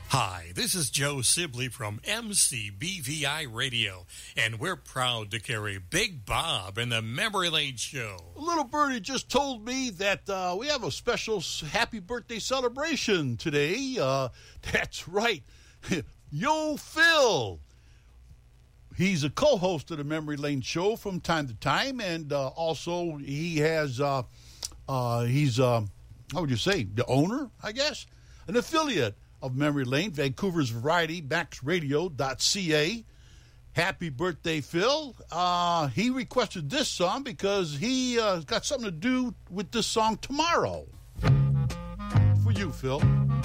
Hi, this is Joe Sibley from MCBVI Radio, and we're proud to carry Big Bob in the Memory Lane Show. Little Birdie just told me that we have a special happy birthday celebration today. That's right. Yo, Phil. He's a co-host of the Memory Lane Show from time to time, and also he has, he's, how would you say, the owner, I guess? An affiliate of Memory Lane, Vancouver's Variety, maxradio.ca. Happy birthday, Phil. He requested this song because he got something to do with this song tomorrow. For you, Phil.